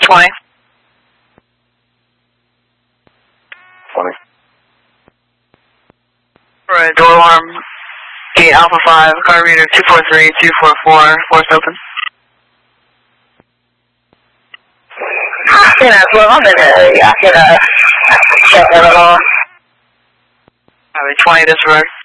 20. 20. Right, door alarm, gate Alpha 5, car reader 243, 244, force open. Yeah, well, I'm in a, I can, check that at all. Highway 20 disregard.